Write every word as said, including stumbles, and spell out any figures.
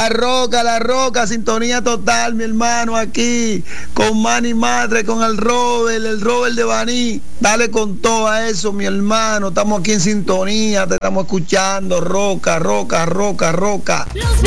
La Roca, La Roca, sintonía total, mi hermano, aquí, con Manny Madre, con el Robert, el Robert de Baní. Dale con todo a eso, mi hermano. Estamos aquí en sintonía, te estamos escuchando. Roca, Roca, Roca, Roca.